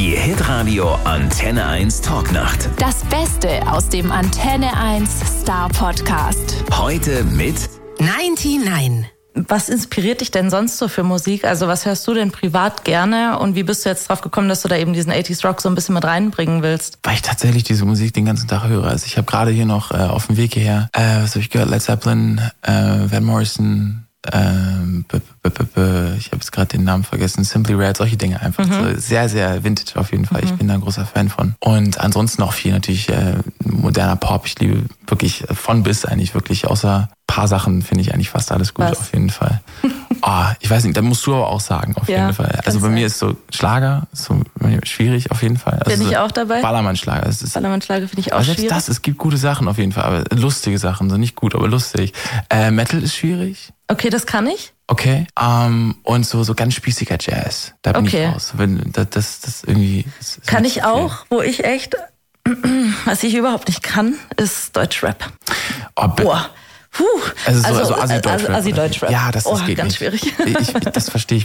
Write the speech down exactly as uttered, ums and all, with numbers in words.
Die Hitradio Antenne eins Talknacht. Das Beste aus dem Antenne eins Star Podcast. Heute mit neunundneunzig. Was inspiriert dich denn sonst so für Musik? Also was hörst du denn privat gerne und wie bist du jetzt drauf gekommen, dass du da eben diesen achtziger Rock so ein bisschen mit reinbringen willst? Weil ich tatsächlich diese Musik den ganzen Tag höre. Also ich habe gerade hier noch äh, auf dem Weg hierher, äh, was habe ich gehört? Led Zeppelin, äh, Van Morrison, ähm, b- b- b- b- ich habe jetzt gerade den Namen vergessen, Simply Red, solche Dinge einfach. Mhm. So sehr, sehr vintage auf jeden Fall. Mhm. Ich bin da ein großer Fan von. Und ansonsten auch viel natürlich äh, moderner Pop. Ich liebe wirklich von bis eigentlich wirklich, außer paar Sachen finde ich eigentlich fast alles gut. Was? Auf jeden Fall. Oh, ich weiß nicht, da musst du aber auch sagen, auf ja, jeden Fall. Also bei sein. Mir ist so Schlager so schwierig auf jeden Fall. Also bin ich auch dabei? Ballermann-Schlager. Ballermann-Schlager finde ich auch selbst schwierig. Das, es gibt gute Sachen auf jeden Fall, aber lustige Sachen, so nicht gut, aber lustig. Äh, Metal ist schwierig. Okay, das kann ich. Okay, um, und so so ganz spießiger Jazz, da bin okay. ich raus. Wenn, das, das, das irgendwie... Das, das kann ich auch, wo ich echt, was ich überhaupt nicht kann, ist Deutschrap. Oh, Boah. Puh. Also, so, also, also Assi-Deutschrap. Also Assi-Deutschrap. Ja, das, das oh, geht ganz nicht. schwierig. Ich, das verstehe ich